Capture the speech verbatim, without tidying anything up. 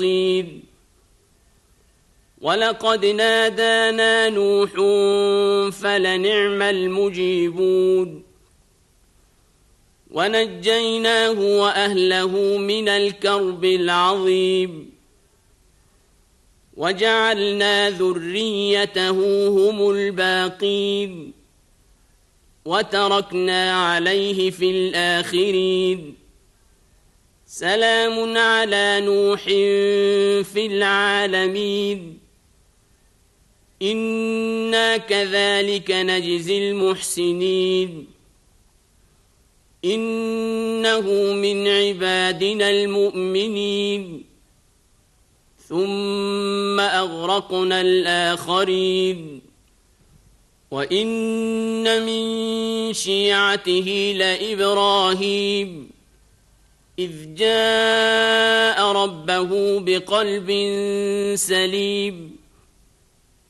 بصير ولقد نادانا نوح فلنعم المجيبون ونجيناه وأهله من الكرب العظيم وجعلنا ذريته هم الباقين وتركنا عليه في الآخرين سلام على نوح في العالمين إنا كذلك نجزي المحسنين إنه من عبادنا المؤمنين ثم أغرقنا الآخرين وإن من شيعته لإبراهيم إذ جاء ربه بقلب سليم